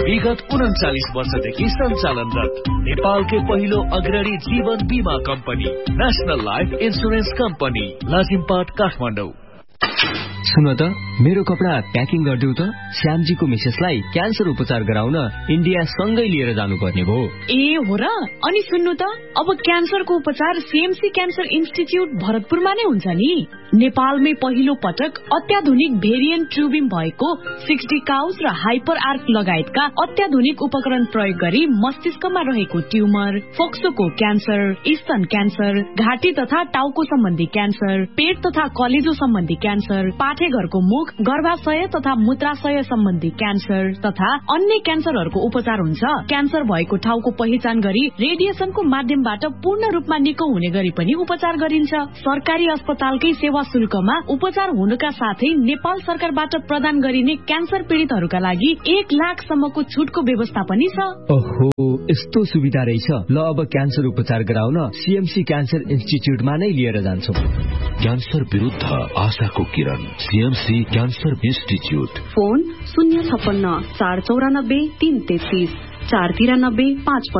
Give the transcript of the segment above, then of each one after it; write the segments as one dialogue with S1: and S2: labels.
S1: विगत 39 वर्षदेखि सञ्चालनरत नेपालकै पहिलो अग्रणी जीवन बीमा company national life insurance company Lazimpat Kathmandu.
S2: सुन त मेरो कपडा प्याकिङ गरिदेऊ त। श्यामजीको मिसेसलाई क्यान्सर उपचार गराउन इन्डिया सँगै लिएर जानुपर्ने भयो।
S3: ए हो र? अनि सुन्नु त, अब क्यान्सरको उपचार सीएमसी क्यान्सर इन्स्टिट्युट भरतपुरमा नै हुन्छ नि। नेपालमै पहिलो पटक अत्याधुनिक भेरिएन्ट ट्युबिम भएको 60 काउस र हाइपर आर्क लगायतका अत्याधुनिक उपकरण प्रयोग गरी मस्तिष्कमा रहेको ट्युमर, फोक्सोको क्यान्सर, स्तन क्यान्सर, घाँटी तथा टाउको सम्बन्धी क्यान्सर, पेट तथा कलेजो सम्बन्धी क्यान्सर, पाठेघरको मुख, गर्भाशय तथा मूत्राशय सम्बन्धी क्यान्सर तथा अन्य क्यान्सरहरूको उपचार हुन्छ। क्यान्सर भएको ठाउँको पहिचान गरी रेडिएसनको माध्यमबाट पूर्ण रूपमा निको हुने गरी पनि उपचार गरिन्छ। सरकारी अस्पतालकै सेवा शुल्कमा उपचार हुनुका साथै नेपाल सरकारबाट प्रदान गरिने क्यान्सर पीड़ितहरूका लागि 1 लाखसम्मको छुटको व्यवस्था पनि छ।
S2: ओहो, यस्तो सुविधा रहेछ। ल अब क्यान्सर उपचार गराउन सीएमसी क्यान्सर इन्स्टिट्युटमा नै लिएर जान्छौं।
S1: क्यान्सर विरुद्ध आशाको किरण, सीएमसी क्यान्सर इन्स्टिट्युट।
S4: फोन 056 494 333 493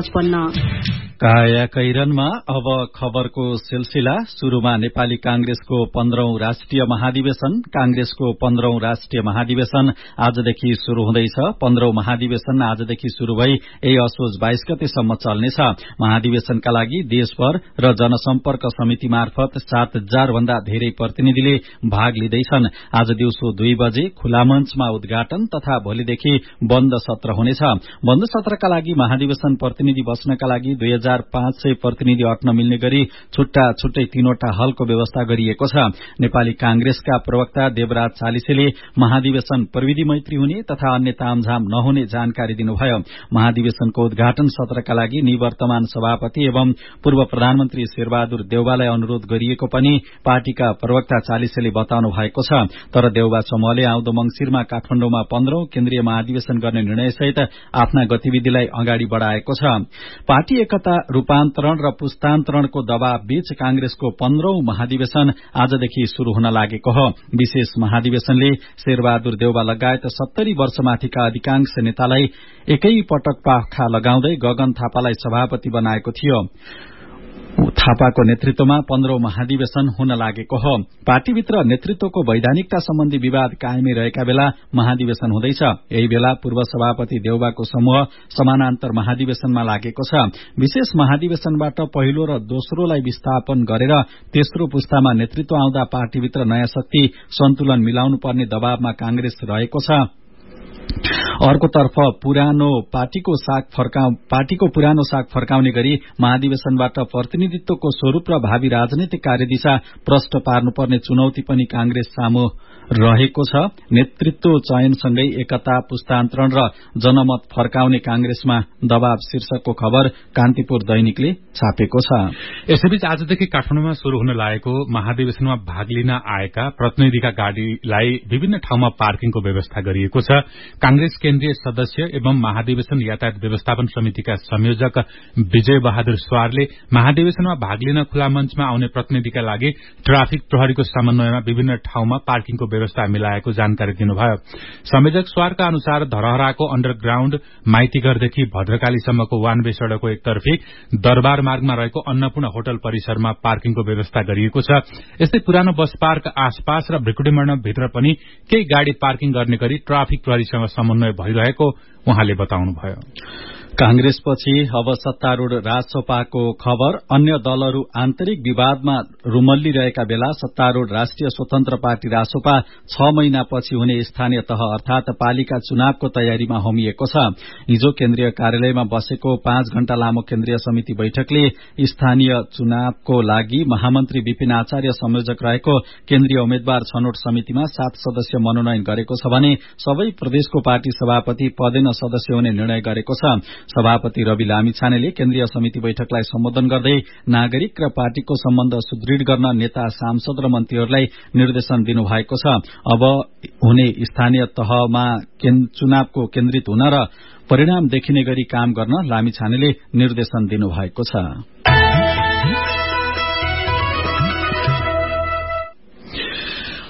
S4: 555।
S5: काया कैरनमा अब खबरको सिलसिला। शुरूमा नेपाली कांग्रेसको 15औं राष्ट्रिय महाधिवेशन। कांग्रेसको 15औं राष्ट्रिय महाधिवेशन आजदेखि शुरू हुँदैछ। 15औं महाधिवेशन आजदेखि शुरू भई यही असोज 22 गतेसम्म चल्नेछ। महाधिवेशनका लागि देशभर र जनसम्पर्क समिति मार्फत 7000 भन्दा धेरै प्रतिनिधिले भाग लिँदैछन्। आज दिउँसो 2 बजे खुला मञ्चमा उद्घाटन तथा भोलिदेखि बन्द सत्र हुनेछ। बन्द सत्रका लागि महाधिवेशन प्रतिनिधि बस्नका लागि 2500 प्रतिनिधि अट्न मिल्ने गरी छुट्टा छुट्टै 3वटा हलको व्यवस्था गरिएको छ। नेपाली कांग्रेसका प्रवक्ता देवराज चालिसेले महाधिवेशन प्रविधि मैत्री हुने तथा अन्य तामझाम नहुने जानकारी दिनुभयो। महाधिवेशनको उद्घाटन सत्रका लागि निवर्तमान सभापति एवं पूर्व प्रधानमन्त्री शेरबहादुर देउवालाई अनुरोध गरिएको पनि पार्टीका प्रवक्ता चालिसेले बताउनु भएको छ। तर देउवा समूहले आउँदो मंसिरमा काठमाडौँमा 15औं केन्द्रीय महाधिवेशन गर्ने निर्णयसहित आफ्ना गतिविधिलाई अगाडि बढ़ाएको छ। पार्टी एकता, रूपान्तरण र पुस्तान्तरणको दबाव बीच कांग्रेसको 15औं महाधिवेशन आजदेखि शुरू हुन लागेको हो। विशेष महाधिवेशनले शेरबहादुर देउवा लगायत 70 वर्षमाथिका अधिकांश नेतालाई एकै पटक पाखा लगाउँदै गगन थापालाई सभापति बनाएको थियो। थापाको नेतृत्वमा 15औं महाधिवेशन हुन लागेको हो। पार्टीभित्र नेतृत्वको वैधानिकता सम्बन्धी विवाद कायमै रहेका बेला महाधिवेशन हुँदैछ। यही बेला पूर्व सभापति देउवाको समूह समानान्तर महाधिवेशनमा लागेको छ। विशेष महाधिवेशनबाट पहिलो र दोस्रोलाई विस्थापन गरेर तेस्रो पुस्तामा नेतृत्व आउँदा पार्टीभित्र नयाँ शक्ति सन्तुलन मिलाउनु पर्ने दबावमा कांग्रेस रहेको छ। अर्कोतर्फ पार्टीको पुरानो साग फर्काउने गरी महाधिवेशनबाट प्रतिनिधित्वको स्वरूप र भावी राजनैतिक कार्यदिशा प्रष्ट पार्नुपर्ने चुनौती पनि कांग्रेस सामु रहेको छ। नेतृत्व चयनसँगै एकता, पुस्तान्तरण र जनमत फर्काउने कांग्रेसमा दबाव शीर्षकको खबर कान्तिपुर दैनिकले छापेको छ।
S6: यसैबीच आजदेखि काठमाडौँमा शुरू हुन लागेको महाधिवेशनमा भाग लिन आएका प्रतिनिधिका गाड़ीलाई विभिन्न ठाउँमा पार्किङको व्यवस्था गरिएको छ। कांग्रेस केन्द्रीय सदस्य एवं महाधिवेशन यातायात व्यवस्थापन समितिका संयोजक विजय बहादुर स्वारले महाधिवेशनमा भाग लिन खुला मञ्चमा आउने प्रतिनिधिका लागि ट्राफिक प्रहरीको समन्वयमा विभिन्न ठाउँमा पार्किङको व्यवस्था मिलाएको जानकारी दिनुभयो। संयोजक स्वारका अनुसार धरहराको अण्डरग्राउण्ड माइतीघरदेखि भद्रकालीसम्मको वान वे सड़कको एकतर्फी दरबार मार्गमा रहेको अन्नपूर्ण होटल परिसरमा पार्किङको व्यवस्था गरिएको छ। यस्तै पुरानो बस पार्क आसपास र भ्रिकुटीमण्ड भित्र पनि केही गाड़ी पार्किङ गर्ने गरी ट्राफिक प्रहरीसँग समन्वय भइरहेको उहाँले बताउनुभयो।
S5: कांग्रेसपछि अब सत्तारूढ़ राजसपाको खबर। अन्य दलहरू आन्तरिक विवादमा रुमल्लिरहेका बेला सत्तारूढ़ राष्ट्रिय स्वतन्त्र पार्टी रासोपा 6 महिनापछि हुने स्थानीय तह अर्थात पालिका चुनावको तयारीमा होमिएको छ। हिजो केन्द्रीय कार्यालयमा बसेको 5 घण्टा लामो केन्द्रीय समिति बैठकले स्थानीय चुनावको लागि महामन्त्री विपिन आचार्य संयोजक रहेको केन्द्रीय उम्मेद्वार छनौट समितिमा 7 सदस्य मनोनयन गरेको छ भने सबै प्रदेशको पार्टी सभापति पदेन सदस्य हुने निर्णय गरेको छ। सभापति रवि लामिछानेले केन्द्रीय समिति बैठकलाई सम्बोधन गर्दै नागरिक र पार्टीको सम्बन्ध सुदृढ़ गर्न नेता, सांसद र मन्त्रीहरूलाई निर्देशन दिनुभएको छ। अब हुने स्थानीय तहमा चुनावको केन्द्रित हुन र परिणाम देखिने गरी काम गर्न लामिछानेले निर्देशन दिनुभएको छ।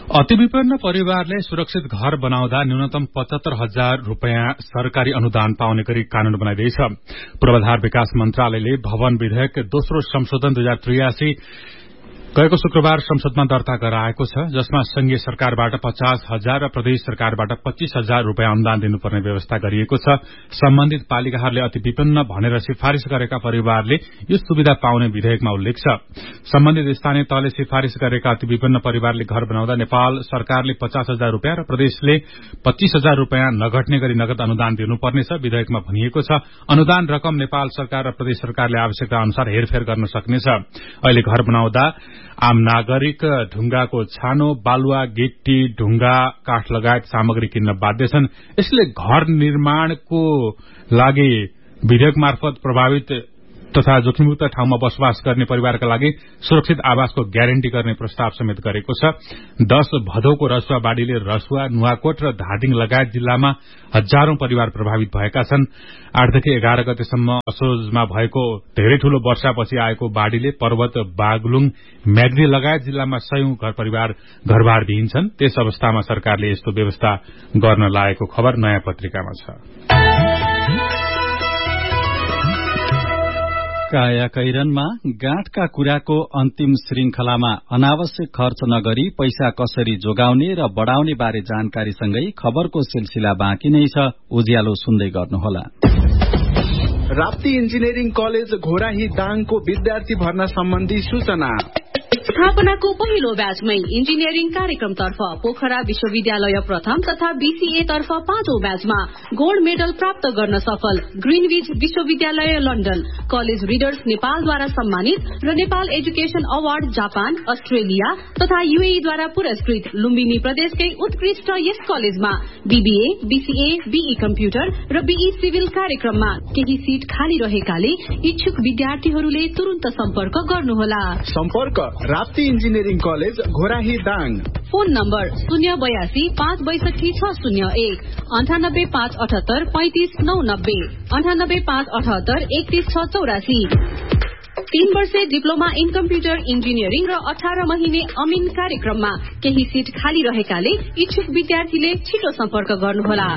S6: अतिविपन्न परिवारले सुरक्षित घर बनाउँदा न्यूनतम 75,000 रूपियाँ सरकारी अनुदान पाउने गरी कानून बनाइदैछ। पूर्वाधार विकास मन्त्रालयले भवन विधेयक दोस्रो संशोधन 2083 गएको शुक्रबार संसदमा दर्ता गराएको छ, जसमा संघीय सरकारबाट 50,000 र प्रदेश सरकारबाट 25,000 रूपियाँ अनुदान दिनुपर्ने व्यवस्था गरिएको छ। सम्बन्धित पालिकाहरूले अति विपन्न भनेर सिफारिश गरेका परिवारले यो सुविधा पाउने विधेयकमा उल्लेख छ। सम्बन्धित स्थानीय तहले सिफारिश गरेका अति विपन्न परिवारले घर बनाउँदा नेपाल सरकारले 50,000 रूपियाँ र प्रदेशले 25,000 रूपियाँ नघट्ने गरी नगद अनुदान दिनुपर्नेछ विधेयकमा भनिएको छ। अनुदान रकम नेपाल सरकार र प्रदेश सरकारले आवश्यकता अनुसार हेरफेर गर्न सक्नेछ। अहिले घर बनाउँदा आम नागरिक ढुंगाको छानो, बालुवा, गिट्टी, ढुंगा, काठ लगायत सामग्री किन्न बाध्य छन्। यसले घर निर्माणको लागि विधेयक मार्फत प्रभावित तथा जोखिमयुक्त ठाउँमा बसोबास गर्ने परिवारका लागि सुरक्षित आवासको ग्यारेन्टी गर्ने प्रस्ताव समेत गरेको छ। 10 भदौको रसुवा बाढ़ीले रसुवा, नुवाकोट र धादिङ लगायत जिल्लामा हजारौं परिवार प्रभावित भएका छन्। 8 देखि 11 गतेसम्म असोजमा भएको धेरै ठूलो वर्षापछि आएको बाढ़ीले पर्वत, बागलुङ, म्याग्दी लगायत जिल्लामा सयौं घर परिवार घरबार दिइन्छन्। त्यस अवस्थामा सरकारले यस्तो व्यवस्था गर्न लागेको खबर नयाँ पत्रिकामा छ।
S5: कायाकैरनमा गाँठका कुराको अन्तिम श्रृंखलामा अनावश्यक खर्च नगरी पैसा कसरी जोगाउने र बढ़ाउने बारे जानकारीसँगै खबरको सिलसिला बाँकी नै छ। उज्यालो सुन्दै गर्नुहोला।
S7: राप्ती इन्जिनियरिङ कलेज घोराही दाङको विद्यार्थी भर्ना सम्बन्धी सूचना।
S4: स्थापनाको पहिलो ब्याचमै इन्जिनियरिङ कार्यक्रमतर्फ पोखरा विश्वविद्यालय प्रथम तथा बीसीए तर्फ 5औं ब्याचमा गोल्ड मेडल प्राप्त गर्न सफल ग्रीनविच विश्वविद्यालय लन्डन, कलेज रिडर्स नेपालद्वारा सम्मानित र Nepal education award Japan, Australia तथा यूएईद्वारा पुरस्कृत लुम्बिनी प्रदेशकै उत्कृष्ट यस कलेजमा बीबीए, बीसीए, बीई कम्प्युटर र बीई सिभिल कार्यक्रममा केही सीट खाली रहेकाले इच्छुक विद्यार्थीहरूले तुरुन्त सम्पर्क गर्नुहोला।
S7: सम्पर्क Rapti engineering college Ghorahi Dang.
S4: Phone number 082 562 601 98 578 35 990 98 578 31 684। 3 वर्षे डिप्लोमा इन कम्प्युटर इन्जिनियरिङ र 18 महिने अमिन कार्यक्रममा केही सीट खाली रहेकाले इच्छुक विद्यार्थीले छिटो सम्पर्क गर्नुहोला।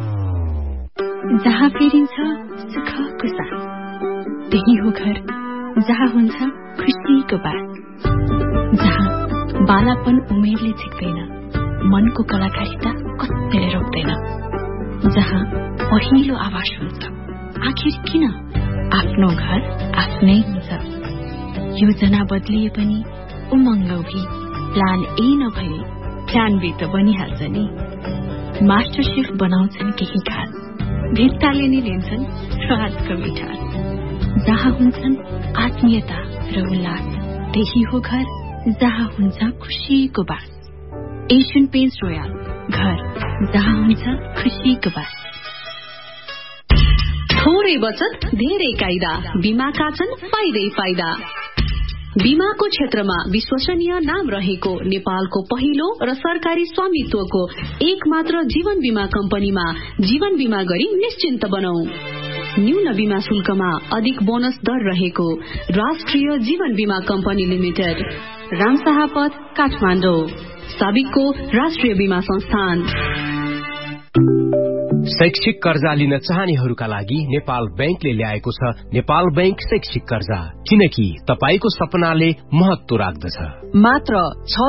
S8: जहाँ फेरिन्छ सुखको साथ, त्यही हो घर जहाँ हुन्छ खुसीको बात, जहाँ बालापन उमेरले झिक्दैन, मनको कलाकारिता कत्तिले रोक्दैन, जहाँ पहिलो आवाज हुन्छ आखिर किन आफ्नो घर आफ्नै हुन्छ। योजना बदलिए पनि उमङ्ग भी प्लान ए नभए प्लान बी त बनिहाल्छ नि। मास्टर शेफ बनाउँछन् केही खास, भित्ताले नि लिन्छन् स्वादको मिठास, जहाँ हुन्छन् आत्मीयता र उल्लास, त्यही हो घर जहाँ हुन्छ खुसीको बास। एशियन पेन्ट्स रोयल, घर जहाँ हुन्छ खुसीको बास।
S4: थोरै बचत धेरै कायदा, बीमाका छन् फाइदै फाइदा। बीमाको क्षेत्रमा विश्वसनीय नाम रहेको नेपालको पहिलो र सरकारी स्वामित्वको एक मात्र जीवन बीमा कम्पनीमा जीवन बीमा गरी निश्चिन्त बनौ। न्यून बीमा शुल्कमा अधिक बोनस दर रहेको राष्ट्रिय जीवन बीमा कम्पनी लिमिटेड, रामशाह पथ, काठमाडौँ, साबिकको राष्ट्रिय बीमा संस्थान।
S9: शैक्षिक कर्जा लिन चाहनेहरूका लागि नेपाल बैंकले ल्याएको छ नेपाल बैंक शैक्षिक कर्जा, किनकि तपाईको सपनाले महत्व राख्दछ।
S3: मात्र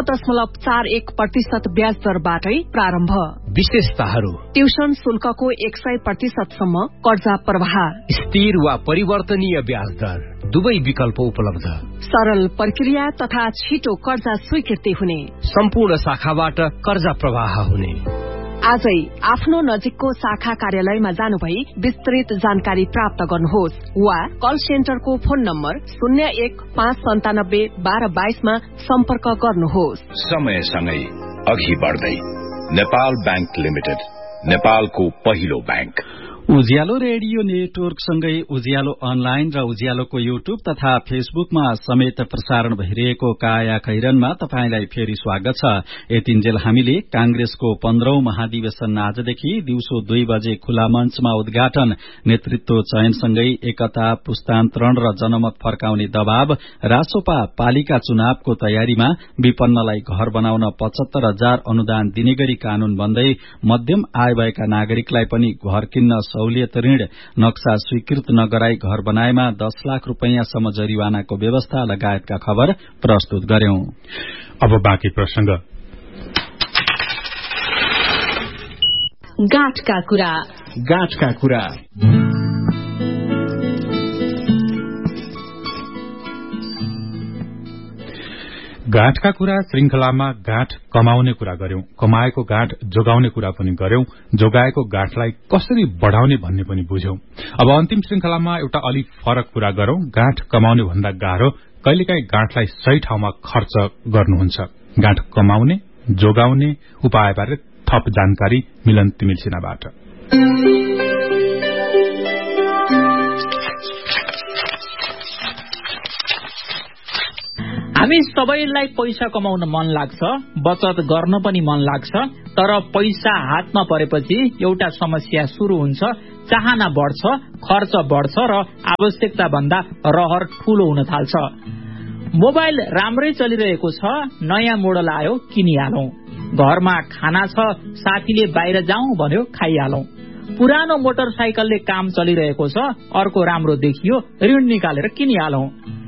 S3: 6.41% ब्याज दरबाटै प्रारम्भ।
S9: विशेषताहरू:
S3: ट्युसन शुल्कको 100% सम्म कर्जा प्रवाह,
S9: स्थिर वा परिवर्तनीय ब्याज दर, दुवै विकल्प उपलब्ध,
S3: सरल प्रक्रिया तथा छिटो कर्जा स्वीकृति हुने,
S9: सम्पूर्ण शाखाबाट कर्जा प्रवाह हुने।
S3: आजै आफ्नो नजिकको शाखा कार्यालयमा जानुभई विस्तृत जानकारी प्राप्त गर्नुहोस् वा कल सेन्टरको फोन नम्बर 01 597 1222 मा सम्पर्क गर्नुहोस्।
S10: समयसँगै अघि बढ्दै नेपाल बैंक लिमिटेड, नेपालको पहिलो बैंक।
S5: उज्यालो रेडियो नेटवर्कसँगै उज्यालो अनलाइन र उज्यालोको युट्युब तथा फेसबुकमा समेत प्रसारण भइरहेको काया खैरनमा तपाईंलाई फेरि स्वागत छ। यतिन्जेल हामीले कांग्रेसको 15औं महाधिवेशन आजदेखि दिउँसो 2 बजे खुला मञ्चमा उद्घाटन, नेतृत्व चयनसँगै एकता, पुस्तान्तरण र जनमत फर्काउने दबाव, रासोपा पालिका चुनावको तयारीमा, विपन्नलाई घर बनाउन 75,000 अनुदान दिने गरी कानून बन्दै, मध्यम आय भएका नागरिकलाई पनि घर किन्न सहुलियत ऋण, नक्सा स्वीकृत नगराई घर बनाएमा 10 लाख रुपैयाँसम्म जरिवानाको व्यवस्था लगायतका खबर प्रस्तुत गर्यौं।
S6: अब बाँकी प्रसंग।
S4: गाँठका कुरा।
S6: गाँठका कुरा श्रृंखलामा गाँठ कमाउने कुरा गर्यौं, कमाएको गाँठ जोगाउने कुरा पनि गर्यौं, जोगाएको गाँठलाई कसरी बढ़ाउने भन्ने पनि बुझ्यौं। अब अन्तिम श्रृंखलामा एउटा अलि फरक कुरा गरौं। गाँठ कमाउने भन्दा गाह्रो कहिलेकाहीँ गाँठलाई सही ठाउँमा खर्च गर्नुहुन्छ। गाँठ कमाउने, जोगाउने उपायबारे थप जानकारी मिलन तिमिल सिन्हाबाट।
S10: हामी सबैलाई पैसा कमाउन मन लाग्छ, बचत गर्न पनि मन लाग्छ, तर पैसा हातमा परेपछि एउटा समस्या शुरू हुन्छ। चाहना बढ्छ, खर्च बढ्छ र आवश्यकता भन्दा रहर ठूलो हुन थाल्छ। मोबाइल राम्रै चलिरहेको छ, नयाँ मोडल आयो किनिहालौं। घरमा खाना छ, साथीले बाहिर जाउँ भन्यो खाइहालौं। पुरानो मोटरसाइकलले काम चलिरहेको छ, अर्को राम्रो देखियो ऋण निकालेर किनिहालौं।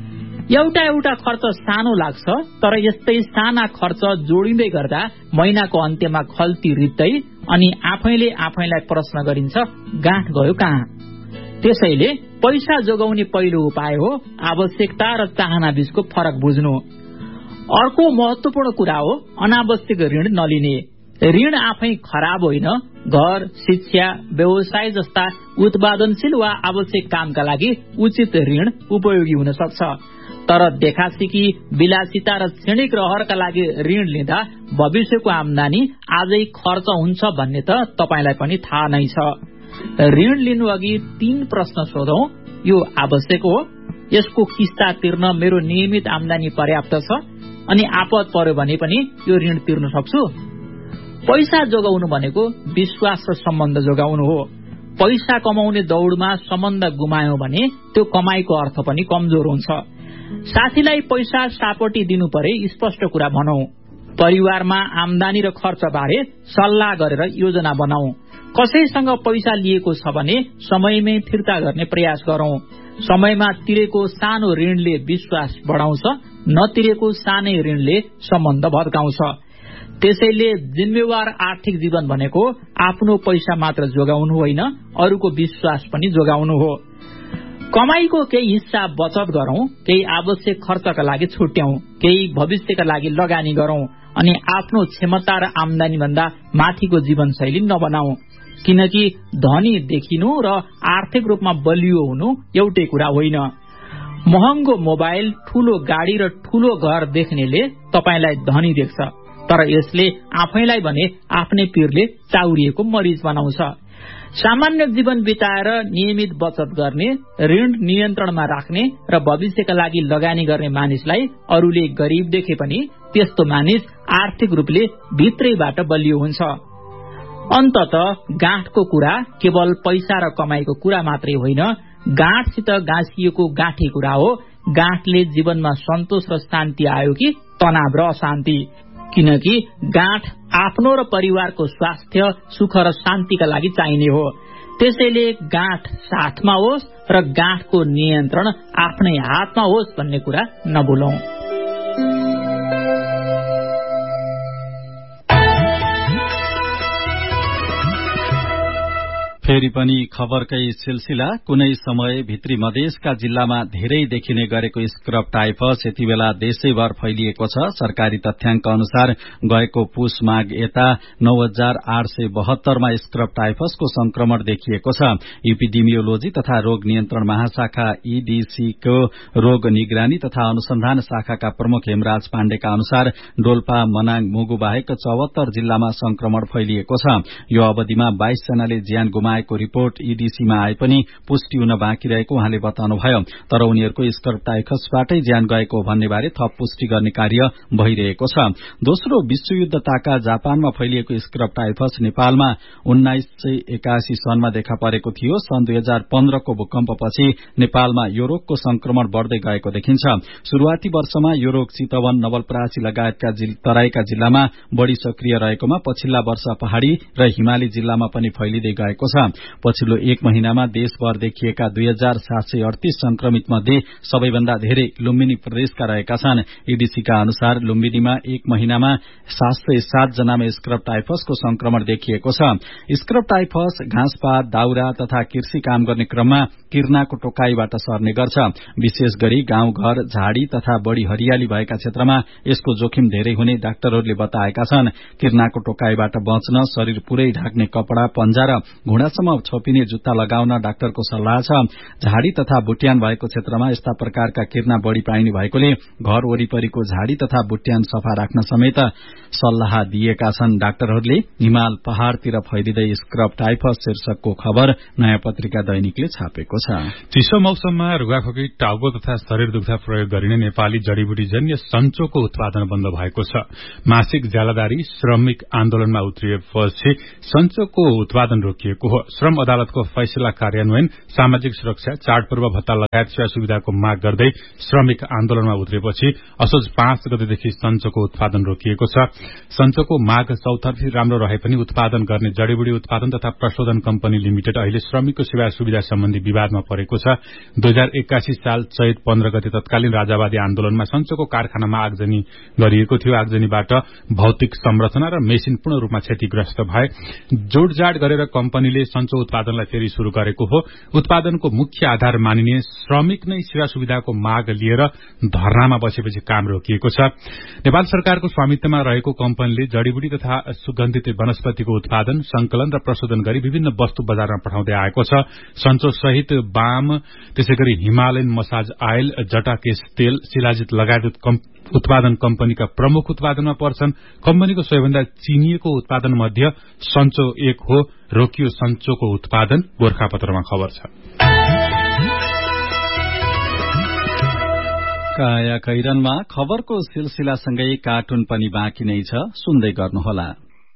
S10: एउटा खर्च सानो लाग्छ, तर यस्तै साना खर्च जोडिँदै गर्दा महिनाको अन्त्यमा खल्ती रित्दै अनि आफैलाई प्रश्न गरिन्छ, गाँठ गयो कहाँ? त्यसैले पैसा जोगाउने पहिलो उपाय हो आवश्यकता र चाहना बीचको फरक बुझ्नु। अर्को महत्वपूर्ण कुरा हो अनावश्यक ऋण नलिने। ऋण आफै खराब होइन, घर, शिक्षा, व्यवसाय जस्ता उत्पादनशील वा आवश्यक कामका लागि उचित ऋण उपयोगी हुन सक्छ। तर देखासिकी, विलासिता र क्षणिक रहरका लागि ऋण लिँदा भविष्यको आमदानी आजै खर्च हुन्छ भन्ने त तपाईलाई पनि थाहा नै छ। ऋण लिनु अघि 3 प्रश्न सोधौं। यो आवश्यक हो? यसको किस्ता तिर्न मेरो नियमित आमदानी पर्याप्त छ? अनि आपद पर्यो भने पनि यो ऋण तिर्न सक्छु? पैसा जोगाउनु भनेको विश्वास र सम्बन्ध जोगाउनु हो। पैसा कमाउने दौडमा सम्बन्ध गुमायो भने त्यो कमाईको अर्थ पनि कमजोर हुन्छ। साथीलाई पैसा सापटी दिनु परे स्पष्ट कुरा भनौं। परिवारमा आमदानी र खर्च बारे सल्लाह गरेर योजना बनाऊ। कसैसँग पैसा लिएको छ भने समयमै फिर्ता गर्ने प्रयास गरौं। समयमा तिरेको सानो ऋणले विश्वास बढाउँछ, नतिरेको सानै ऋणले सम्बन्ध भत्काउँछ। त्यसैले जिम्मेवार आर्थिक जीवन भनेको आफ्नो पैसा मात्र जोगाउनु होइन, अरूको विश्वास पनि जोगाउनु हो। कमाईको केही हिस्सा बचत गरौं, केही आवश्यक खर्चका लागि छुट्याउँ, केही भविष्यका लागि लगानी गरौं अनि आफ्नो क्षमता र आमदानी भन्दा माथिको जीवनशैली नबनाऊ। किनकि धनी देखिनु र आर्थिक रूपमा बलियो हुनु एउटै कुरा होइन। महँगो मोबाइल, ठूलो गाडी र ठूलो घर देख्नेले तपाईलाई धनी देख्छ, तर यसले आफैलाई भने आफ्नै पीरले चाउरिएको मरिच बनाउँछ। सामान्य जीवन बिताएर नियमित बचत गर्ने, ऋण नियन्त्रणमा राख्ने र भविष्यका लागि लगानी गर्ने मानिसलाई अरूले गरीब देखे पनि त्यस्तो मानिस आर्थिक रूपले भित्रैबाट बलियो हुन्छ। अन्ततः गाँठको कुरा केवल पैसा र कमाईको कुरा मात्रै होइन, गाँठसित गाँसिएको गाँठी कुरा हो। गाँठले जीवनमा सन्तोष र शान्ति आयो कि तनाव र अशान्ति? किनकि गाँठ आफ्नो र परिवारको स्वास्थ्य, सुख र शान्तिका लागि चाहिने हो। त्यसैले गाँठ साथमा होस् र गाँठको नियन्त्रण आफ्नै हातमा होस् भन्ने कुरा नभुलौं।
S5: फेरि पनि खबरकै सिलसिला। कुनै समय भित्री मधेसका जिल्लामा धेरै देखिने गरेको स्क्रब टाइफस यति बेला देशैभर फैलिएको छ। सरकारी तथ्याङ्क अनुसार गएको पुस माघ यता 9,872 मा स्क्रब टाइफसको संक्रमण देखिएको छ। एपिडेमियोलोजी तथा रोग नियन्त्रण महाशाखा ईडीसी को रोग निगरानी तथा अनुसन्धान शाखाका प्रमुख हेमराज पाण्डेका अनुसार डोल्पा, मनाङ, मुगु बाहेक 74 जिल्लामा संक्रमण फैलिएको छ। यो अवधिमा 22 जनाले ज्यान गुमाए आएको रिपोर्ट ईडीसीमा आए पनि पुष्टि हुन बाँकी रहेको उहाँले बताउनुभयो। तर उनीहरूको स्क्रब टाइफसबाटै ज्यान गएको भन्ने बारे थप पुष्टि गर्ने कार्य भइरहेको छ। दोस्रो विश्वयुद्धताका जापानमा फैलिएको स्क्रब टाइफस नेपालमा 1981 सनमा देखा परेको थियो। सन् 2015 को भूकम्पपछि नेपालमा यो रोगको संक्रमण बढ़दै गएको देखिन्छ। शुरूआती वर्षमा यो रोग चितवन, नवलपरासी लगायतका तराईका जिल्लामा बढ़ी सक्रिय रहेकोमा पछिल्ला वर्ष पहाड़ी र हिमाली जिल्लामा पनि फैलिँदै गएको छ। पछिल्लो एक महिनामा देशभर देखिएका 2738 संक्रमित मध्ये सबैभन्दा धेरै लुम्बिनी प्रदेशका रहेका छन्। ईडीसीका अनुसार लुम्बिनीमा एक महिनामा 707 जनामा स्क्रब टाइफसको संक्रमण देखिएको छ। स्क्रब टाइफस घाँसपात, दाउरा तथा कृषि काम गर्ने क्रममा किर्नाको टोकाईबाट सर्ने गर्छ। विशेष गरी गाउँघर, झाडी तथा बढ़ी हरियाली भएका क्षेत्रमा यसको जोखिम धेरै हुने डाक्टरहरूले बताएका छन्। किर्नाको टोकाईबाट बच्न शरीर पूरै ढाक्ने कपड़ा, पन्जा र घुँडासम्म छोपिने जुत्ता लगाउन डाक्टरको सल्लाह छ। झाडी तथा बुट्यान भएको क्षेत्रमा यस्ता प्रकारका किर्ना बढ़ी पाइने भएकोले घर वरिपरिको झाडी तथा बुट्यान सफा राख्न समेत सल्लाह दिएका छन् डाक्टरहरूले। हिमाल पहाड़तिर फैलिँदै स्क्रब टाइफस शीर्षकको खबर नयाँ पत्रिका दैनिकले छापेको छ।
S6: चिसो मौसममा रुगाखोकी, टाउको तथा शरीर दुख्दा प्रयोग गरिने नेपाली जडीबुटी जन्य सञ्चोको उत्पादन बन्द भएको छ। मासिक ज्यालादारी श्रमिक आन्दोलनमा उत्रिएपछि सञ्चोको उत्पादन रोकिएको हो। श्रम अदालतको फैसला कार्यान्वयन, सामाजिक सुरक्षा, चाडपर्व भत्ता लगायत सेवा सुविधाको माग गर्दै श्रमिक आन्दोलनमा उत्रिएपछि असोज 5 गतेदेखि सञ्चोको उत्पादन रोकिएको छ। सञ्चोको माग चौतर्फी राम्रो रहे पनि उत्पादन गर्ने जडीबुटी उत्पादन तथा प्रशोधन कम्पनी लिमिटेड अहिले श्रमिकको सेवा सुविधा सम्बन्धी विवादमा परेको छ। 2081 साल चैत 15 गते तत्कालीन राजावादी आन्दोलनमा सञ्चोको कारखानामा आगजनी गरिएको थियो। आगजनीबाट भौतिक संरचना र मेसिन पूर्ण रूपमा क्षतिग्रस्त भए। जोडजाड गरेर कम्पनीले सञ्चो उत्पादनलाई फेरि शुरू गरेको हो। उत्पादनको मुख्य आधार मानिने श्रमिक नै सेवा सुविधाको माग लिएर धरनामा बसेपछि काम रोकिएको छ। नेपाल सरकारको स्वामित्वमा रहेको कम्पनीले जडीबुटी तथा सुगन्धित वनस्पतिको उत्पादन, संकलन र प्रशोधन गरी विभिन्न वस्तु बजारमा पठाउँदै आएको छ। सञ्चो सहित बाम, त्यसैगरी हिमालयन मसाज आयल, जटा केश तेल, शिलाजित लगायत उत्पादन कम्पनीका प्रमुख उत्पादनमा पर्छन्। कम्पनीको सबैभन्दा चिनिएको उत्पादन मध्ये सञ्चो एक हो। रोकियो सञ्चोको उत्पादन, गोर्खापत्रमा खबर छ।
S5: काया कैरनमा खबरको सिलसिलासँगै कार्टुन पनि बाँकी नै छ, सुन्दै गर्नुहोला।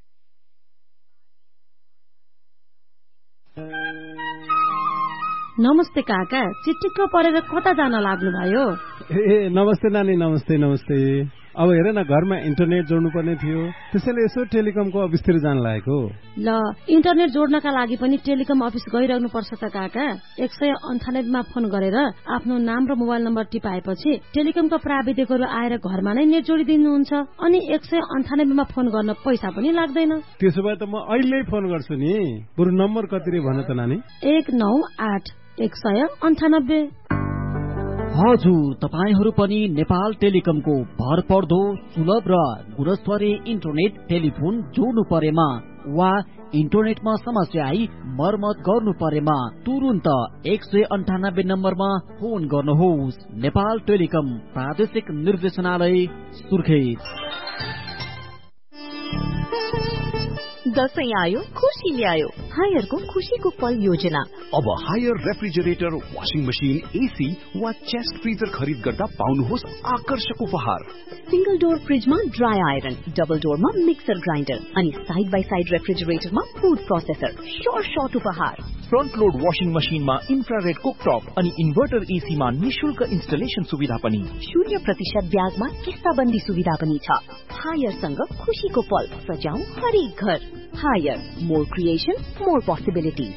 S11: नमस्ते काका, चिटिक्क परेर कता जान लाग्नुभयो?
S12: ए नमस्ते नानी, नमस्ते नमस्ते। अब हेर न, घरमा इन्टरनेट जोड्नु पर्ने थियो, त्यसैले यसो टेलिकमको अफिसतिर जान लागेको।
S11: ल, इन्टरनेट जोड्नका लागि पनि टेलिकम अफिस गइरहनु पर्छ त काका। 198 मा फोन गरेर आफ्नो नाम र मोबाइल नम्बर टिपाएपछि टेलिकमका प्राविधिकहरू आएर घरमा नै नेट जोडिदिनुहुन्छ। अनि 198 मा फोन गर्न पैसा पनि लाग्दैन।
S12: त्यसो भए त म अहिले फोन गर्छु नि। बरु नम्बर कति रे भन त नानी?
S11: 198 198।
S13: हजुर, तपाईहरू पनि नेपाल टेलिकमको भरपर्दो, सुलभ र गुणस्तरीय इन्टरनेट टेलिफोन जोड्नु परेमा वा इन्टरनेटमा समस्या आई मर्मत गर्नु परेमा तुरुन्त 198 नम्बरमा फोन गर्नुहोस्। नेपाल टेलिकम, प्रादेशिक निर्देशनालय, सुर्खेत।
S14: दशैं आयो, खुशी ल्यायो। हायरको खुशीको पल योजना।
S15: अब higher refrigerator, washing machine, AC वा चेस्ट फ्रिजर खरिद गर्दा पाउनुहोस् आकर्षक उपहार।
S14: सिंगल डोर फ्रिजमा dry iron, double डोरमा mixer grinder अनि side by side रेफ्रिजरेटरमा food processor. Short उपहार।
S15: फ्रन्ट लोड वाशिङ मशिनमा इन्फ्रारेड कुकटप अनि इन्भर्टर एसीमा निशुल्क इन्स्टलेसन सुविधा पनि।
S14: 0% ब्याजमा किस्ताबन्दी सुविधा पनि छ। हायरसँग खुशीको पल सजाऊ हरेक घर। Higher, more creation, more possibility.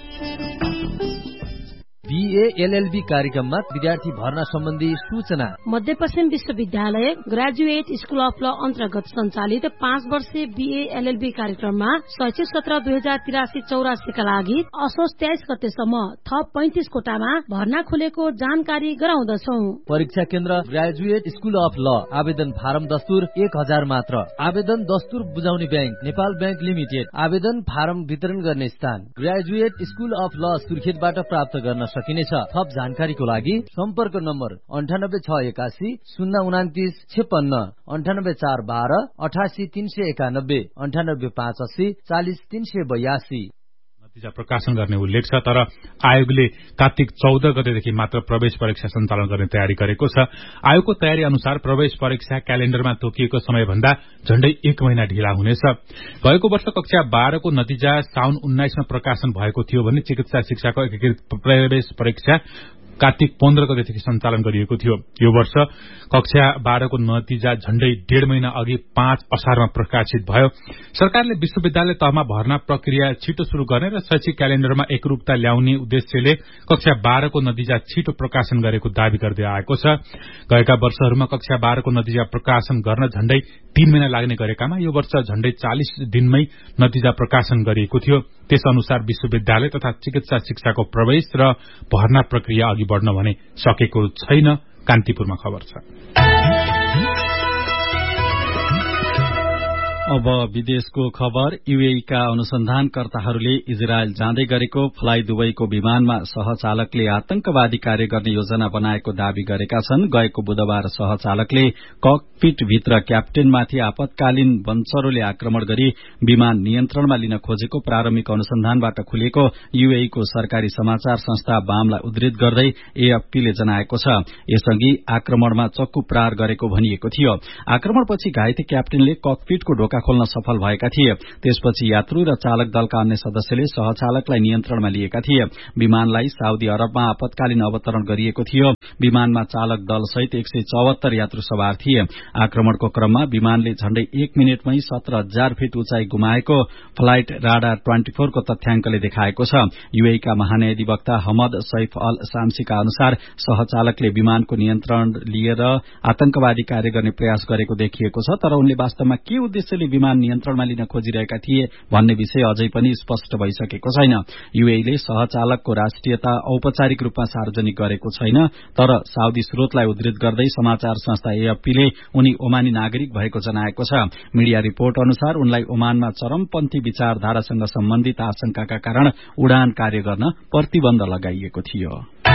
S16: BA LLB कार्यक्रममा विद्यार्थी भर्ना सम्बन्धी सूचना।
S11: मध्यपश्चिम विश्वविद्यालय ग्रेजुएट स्कुल अफ ल अन्तर्गत सञ्चालित 5 वर्षीय बीए एलएलबी कार्यक्रममा शैक्षिक सत्र 2083-84 का लागि असोज 23 गतेसम्म थप 35 कोटामा भर्ना खुलेको जानकारी गराउँदछौं।
S16: परीक्षा केन्द्र ग्रेजुएट स्कुल अफ ल। आवेदन फारम दस्तुर 1000 मात्र। आवेदन दस्तुर बुझाउने ब्याङ्क नेपाल ब्याङ्क लिमिटेड। आवेदन फारम वितरण गर्ने स्थान ग्रेजुएट स्कुल अफ ल, सुर्खेतबाट प्राप्त गर्न सकिनेछ। थप जानकारीको लागि सम्पर्क नम्बर 98681 029 56, 98412 88 391, 98580 40 382।
S6: नतिजा प्रकाशन गर्ने उल्लेख छ। तर आयोगले कार्तिक 14 गतेदेखि मात्र प्रवेश परीक्षा सञ्चालन गर्ने तयारी गरेको छ। आयोगको तयारी अनुसार प्रवेश परीक्षा क्यालेण्डरमा तोकिएको समयभन्दा झण्डै 1 महिना ढिला हुनेछ। गएको वर्ष कक्षा 12 को नतिजा साउन 19 मा प्रकाशन भएको थियो भने चिकित्सा शिक्षाको एकीकृत प्रवेश परीक्षा कार्तिक 15 गतेदेखि सञ्चालन गरिएको थियो। यो वर्ष कक्षा 12 को नतिजा झण्डै 1.5 महिना अघि 5 असारमा प्रकाशित भयो। सरकारले विश्वविद्यालय तहमा भर्ना प्रक्रिया छिटो शुरू गर्ने र शैक्षिक क्यालेण्डरमा एकरूपता ल्याउने उद्देश्यले कक्षा 12 को नतिजा छिटो प्रकाशन गरेको दावी गर्दै आएको छ। गएका वर्षहरूमा कक्षा 12 को नतिजा प्रकाशन गर्न झण्डै 3 महिना लाग्ने गरेकामा यो वर्ष झण्डै 40 दिनमै नतिजा प्रकाशन गरिएको थियो। त्यस अनुसार विश्वविद्यालय तथा चिकित्सा शिक्षाको प्रवेश र भर्ना प्रक्रिया अघि बढ्न भने सकेको छैन। कान्तिपुरमा खबर छ।
S5: अब विदेशको खबर। यूएई का अनुसन्धानकर्ताहरूले इजरायल जाँदै गरेको फ्लाइ दुबईको विमानमा सहचालकले आतंकवादी कार्य गर्ने योजना बनाएको दावी गरेका छन्। गएको बुधबार सहचालकले ककपिट भित्र क्याप्टेनमाथि आपतकालीन बन्चरोले आक्रमण गरी विमान नियन्त्रणमा लिन खोजेको प्रारम्भिक अनुसन्धानबाट खुलेको यूएई को सरकारी समाचार संस्था बामलाई उद्धृत गर्दै एएफपीले जनाएको छ। यसअघि आक्रमणमा चक्कु प्रहार गरेको भनिएको थियो। आक्रमणपछि घाइते क्याप्टेनले ककपिटको ढोका खोल्न सफल भएका थिए। त्यसपछि यात्रु र चालक दलका अन्य सदस्यले सहचालकलाई नियन्त्रणमा लिएका थिए। विमानलाई साउदी अरबमा आपतकालीन अवतरण गरिएको थियो। विमानमा चालक दल सहित 174 यात्रु सवार थिए। आक्रमणको क्रममा विमानले झण्डै 1 मिनटमै 17,000 फिट उचाइ गुमाएको फ्लाइट राडार 24 को तथ्याङ्कले देखाएको छ। यूएई का महान्यायाधिवक्ता हमद सैफ अल शाम्सीका अनुसार सहचालकले विमानको नियन्त्रण लिएर आतंकवादी कार्य गर्ने प्रयास गरेको देखिएको छ। तर उनले वास्तवमा के उद्देश्यले विमान नियन्त्रणमा लिन खोजिरहेका थिए भन्ने विषय अझै पनि स्पष्ट भइसकेको छैन। यूएईले सहचालकको राष्ट्रियता औपचारिक रूपमा सार्वजनिक गरेको छैन। तर साउदी स्रोतलाई उद्धृत गर्दै समाचार संस्था एएफपीले उनी ओमानी नागरिक भएको जनाएको छ। मीडिया रिपोर्ट अनुसार उनलाई ओमानमा चरमपन्थी विचारधारासँग सम्बन्धित आशंकाका कारण उडान कार्य गर्न प्रतिबन्ध लगाइएको थियो।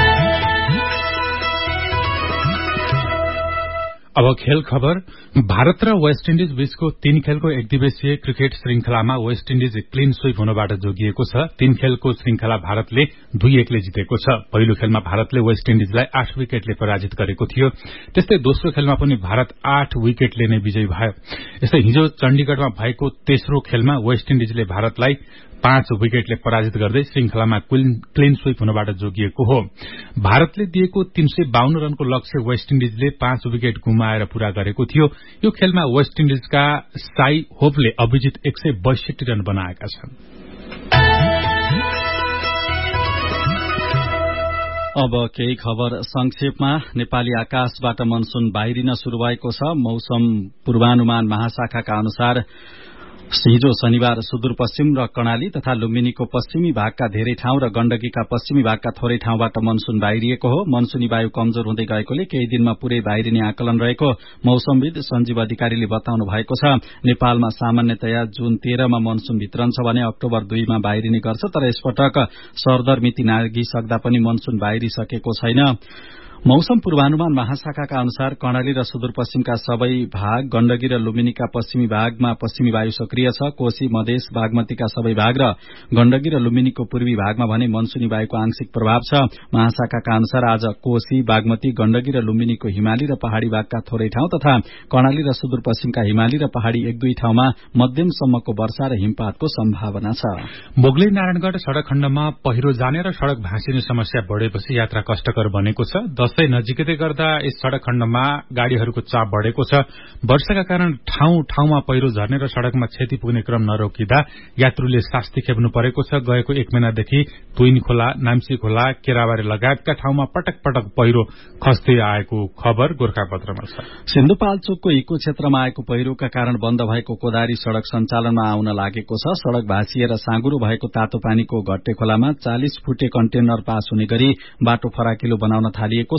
S6: अब खेल खबर। भारत र वेस्ट इण्डिज बीचको 3 खेलको एकदिवसीय क्रिकेट श्रृंखलामा वेस्ट इण्डिज क्लीन स्वीप हुनबाट जोगिएको छ। 3 खेलको श्रृंखला भारतले 2-1 ले जितेको छ। पहिलो खेलमा भारतले वेस्ट इण्डिजलाई 8 विकेटले पराजित गरेको थियो। त्यस्तै दोस्रो खेलमा पनि भारत 8 विकेटले नै विजयी भयो। यस्तै हिजो चण्डीगढमा भएको तेस्रो खेलमा वेस्ट इण्डिजले भारतलाई 5 विकेटले पराजित गर्दै श्रृंखलामा क्लीन स्वीप हुनबाट जोगिएको हो। भारतले दिएको 352 रनको लक्ष्य वेस्ट इण्डिजले 5 विकेट गुमाएर पूरा गरेको थियो। यो खेलमा वेस्ट इण्डिजका साई होपले अभिजित 162 रन बनाएका छन्।
S5: अब केही खबर संक्षेपमा। नेपाली आकाशबाट मनसून बाहिरिन शुरू भएको छ। मौसम पूर्वानुमान महाशाखाका अनुसार हिजो शनिबार सुदूरपश्चिम र कर्णाली तथा लुम्बिनीको पश्चिमी भागका धेरै ठाउँ र गण्डकीका पश्चिमी भागका थोरै ठाउँबाट मनसून बाहिरिएको हो। मनसूनी वायु कमजोर हुँदै गएकोले केही दिनमा पूरै बाहिरिने आकलन रहेको मौसमविद सञ्जीव अधिकारीले बताउनु भएको छ। नेपालमा सामान्यतया जुन 13 मा मनसून भित्रन्छ भने अक्टोबर 2 मा बाहिरिने गर्छ। तर यसपटक सरदर मिति नागिसक्दा पनि मनसून बाहिरिसकेको छैन। मौसम पूर्वानुमान महाशाखाका अनुसार कर्णाली र सुदूरपश्चिमका सबै भाग, गण्डकी र लुम्बिनीका पश्चिमी भागमा पश्चिमी वायु सक्रिय छ। कोशी, मधेस, बागमतीका सबै भाग र गण्डकी र लुम्बिनीको पूर्वी भागमा भने मनसूनी वायुको आंशिक प्रभाव छ। महाशाखाका अनुसार आज कोशी, बागमती, गण्डकी र लुम्बिनीको हिमाली र पहाड़ी भागका थोरै ठाउँ तथा कर्णाली र सुदूरपश्चिमका हिमाली र पहाड़ी 1-2 ठाउँमा मध्यमसम्मको वर्षा र हिमपातको सम्भावना छ।
S6: मोगली नारायणगढ़ सड़क खण्डमा पहिरो जाने र सड़क भाँसिने समस्या बढ़ेपछि यात्रा कष्टकर बनेको छ। दशैं नजिकै गर्दा यस सड़क खण्डमा गाड़ीहरूको चाप बढ़ेको छ। वर्षाका कारण ठाउँ ठाउँमा पहिरो झर्ने र सड़कमा क्षति पुग्ने क्रम नरोकिँदा यात्रुले शास्ति खेप्नु परेको छ। गएको 1 महिनादेखि तुइन खोला, नाम्ची खोला, केराबारी लगायतका ठाउँमा पटक पटक पहिरो खस्दै आएको खबर गोर्खापत्रमा छ।
S5: सिन्धुपाल्चोकको इको क्षेत्रमा आएको पहिरोका कारण बन्द भएको कोदारी सड़क सञ्चालनमा आउन लागेको छ। सड़क भाँसिएर साँगुरो भएको तातो पानीको घट्टे खोलामा 40 फुटे कन्टेनर पास हुने गरी बाटो फराकिलो बनाउन थालिएको।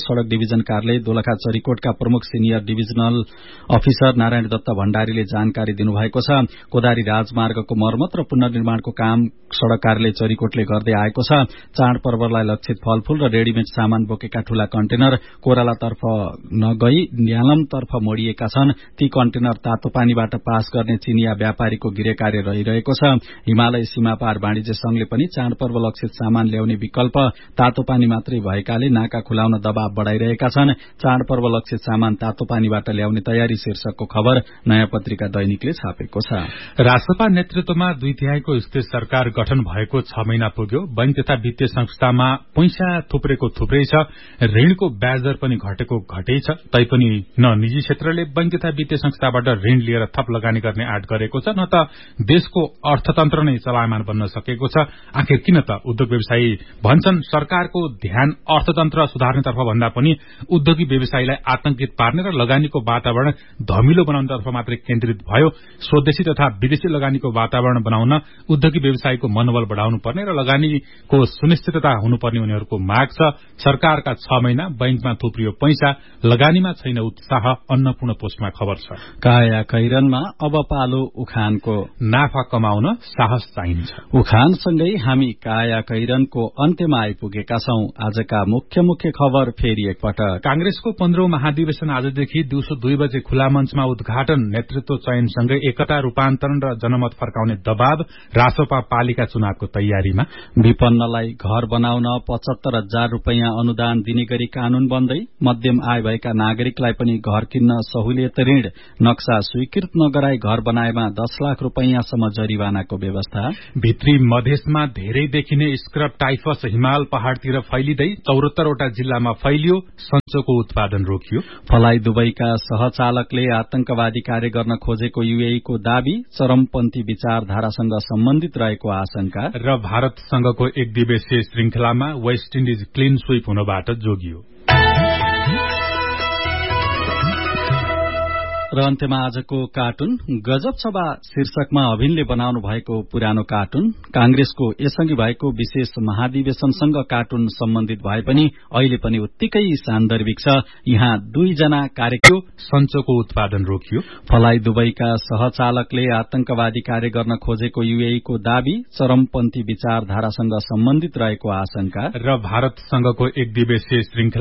S5: सड़क डिभिजन कार्यालय दोलखा चरीकोटका प्रमुख senior divisional officer Narayan Dutt भण्डारीले जानकारी दिनुभएको छ। कोदारी राजमार्गको मर्मत र पुनर्निर्माणको काम सड़क कार्यालय चरीकोटले गर्दै आएको छ। चाडपर्वलाई लक्षित फलफूल र रेडीमेड सामान बोकेका ठूला कन्टेनर कोरालातर्फ नगई न्यालमतर्फ मोडिएका छन्। ती कन्टेनर तातो पानीबाट पास गर्ने चिनिया व्यापारीको गृह कार्य रहिरहेको छ। हिमालय सीमापार वाणिज्य संघले पनि चाडपर्व लक्षित सामान ल्याउने विकल्प तातो पानी मात्रै भएकाले नाका खुलाउन दबाव बढ़ाइरहेका छन्। चाडपर्व लक्षित सामान तातो पानीबाट ल्याउने तयारी शीर्षकको खबर नयाँ पत्रिका दैनिकले छापेको छ।
S6: रासपा नेतृत्वमा 2/3 स्थिर सरकार गठन भएको 6 महिना पुग्यो। बैंक तथा वित्तीय संस्थामा पैसा थुप्रेको थुप्रै छ, ऋणको ब्याज दर पनि घटेको घटै छ। तैपनि न निजी क्षेत्रले बैंक तथा वित्तीय संस्थाबाट ऋण लिएर थप लगानी गर्ने आँट गरेको छ, न त देशको अर्थतन्त्र नै चलायमान बन्न सकेको छ। आखिर किन त उद्योग व्यवसायी भन्छन् सरकारको ध्यान अर्थतन्त्र सुधार्नेतर्फ भन्दा पनि उद्योगी व्यवसायीलाई आतंकित पार्ने र लगानीको वातावरण धमिलो बनाउनेतर्फ मात्रै केन्द्रित भयो। स्वदेशी तथा विदेशी लगानीको वातावरण बनाउन उद्योगी व्यवसायीको मनोबल बढ़ाउनु पर्ने र लगानीको सुनिश्चितता हुनुपर्ने उनीहरूको माग छ। सरकारका 6 महिना बैंकमा थुप्रियो पैसा, लगानीमा छैन उत्साह। अन्नपूर्ण पोस्टमा खबर छ।
S5: काया कैरनमा अब पालो उखानको।
S6: नाफा कमाउन साहस चाहिन्छ।
S5: उखानसँगै हामी काया कैरनको अन्त्यमा आइपुगेका छौं। आजका मुख्य खबर फेरि एकपटक।
S6: कांग्रेसको 15औं महाधिवेशन आजदेखि दिउँसो 2 बजे खुला मञ्चमा उद्घाटन। नेतृत्व चयनसँगै एकता रूपान्तरण र जनमत फर्काउने दबाव। रासपा पालिका चुनावको तयारीमा।
S5: विपन्नलाई घर बनाउन 75,000 रूपैयाँ अनुदान दिने गरी कानून बन्दै। मध्यम आय भएका नागरिकलाई पनि घर किन्न सहुलियत ऋण। नक्सा स्वीकृत नगराई घर बनाएमा 10 लाख रूपैयाँसम्म जरिवानाको व्यवस्था।
S6: भित्री मधेसमा धेरै देखिने स्क्रब टाइफस हिमाल पहाड़तिर फैलिँदै 74 वटा जिल्लामा फैलियो। सञ्चोको उत्पादन रोकियो।
S5: फलाई दुबईका सहचालकले आतंकवादी कार्य गर्न खोजेको यूएई को दावी। चरमपन्थी विचारधारासँग सम्बन्धित रहेको आशंका।
S6: र भारतसँगको एक दिवसीय श्रृंखलामा वेस्ट इन्डिज क्लीन स्वीप हुनबाट जोगियो।
S5: र अन्त्यमा आजको कार्टुन गजब सभा शीर्षकमा अभिनले बनाउनु भएको पुरानो कार्टुन। कांग्रेसको यसअघि भएको विशेष महाधिवेशनसँग कार्टुन सम्बन्धित भए पनि अहिले पनि उत्तिकै सान्दर्भिक छ। यहाँ 2 जना कार्यक्रम।
S6: सञ्चोको उत्पादन रोकियो।
S5: फलाई दुबईका सहचालकले आतंकवादी कार्य गर्न खोजेको यूएई को दावी। चरमपन्थी विचारधारासँग सम्बन्धित रहेको आशंका।
S6: र भारतसँगको एक दिवसीय श्रृंखला